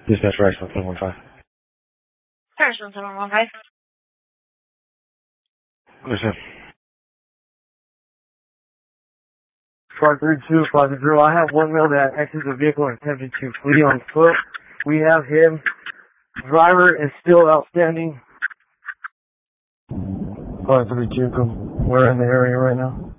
Dispatch Rexon 715. Rexon 715. Listen. 53250. I have one male that exited the vehicle and attempted to flee on foot. We have him. Driver is still outstanding. 532, we're in the area right now.